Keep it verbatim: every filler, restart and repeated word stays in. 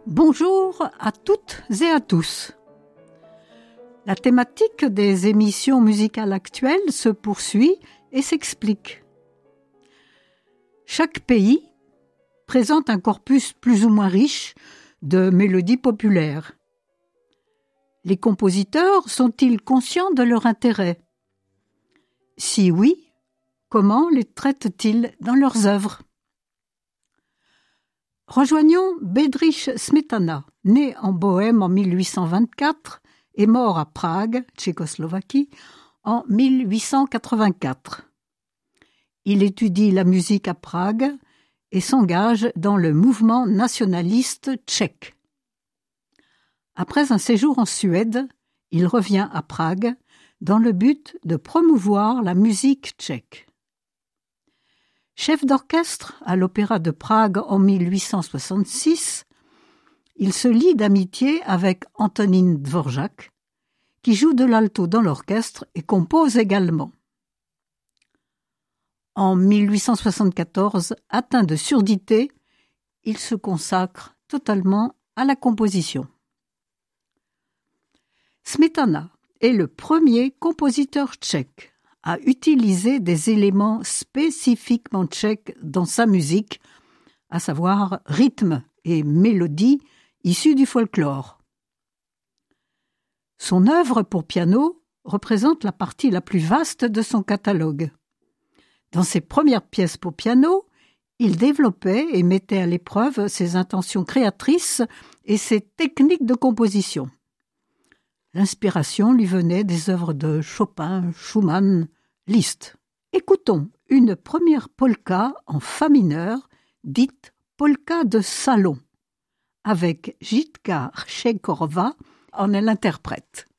Bonjour à toutes et à tous. La thématique des émissions musicales actuelles se poursuit et s'explique. Chaque pays présente un corpus plus ou moins riche de mélodies populaires. Les compositeurs sont-ils conscients de leur intérêt? Si oui, comment les traitent-ils dans leurs œuvres? Rejoignons Bedřich Smetana, né en Bohême en mille huit cent vingt-quatre et mort à Prague, Tchécoslovaquie, en mille huit cent quatre-vingt-quatre. Il étudie la musique à Prague et s'engage dans le mouvement nationaliste tchèque. Après un séjour en Suède, il revient à Prague dans le but de promouvoir la musique tchèque. Chef d'orchestre à l'Opéra de Prague en mille huit cent soixante-six, il se lie d'amitié avec Antonín Dvořák, qui joue de l'alto dans l'orchestre et compose également. En mille huit cent soixante-quatorze, atteint de surdité, il se consacre totalement à la composition. Smetana est le premier compositeur tchèque à utiliser des éléments spécifiquement tchèques dans sa musique, à savoir rythme et mélodie issus du folklore. Son œuvre pour piano représente la partie la plus vaste de son catalogue. Dans ses premières pièces pour piano, il développait et mettait à l'épreuve ses intentions créatrices et ses techniques de composition. L'inspiration lui venait des œuvres de Chopin, Schumann, Liszt. Écoutons une première polka en fa mineur, dite polka de salon, avec Jitka Šekorova en l'interprète.